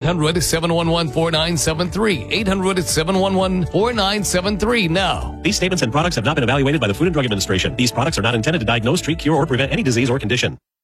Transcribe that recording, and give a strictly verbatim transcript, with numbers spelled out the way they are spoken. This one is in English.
hundred, seven one one, four nine seven three. eight hundred, seven one one, four nine seven three now. These statements and products have not been evaluated by the Food and Drug Administration. These products are not intended to diagnose, treat, cure, or prevent any disease or condition.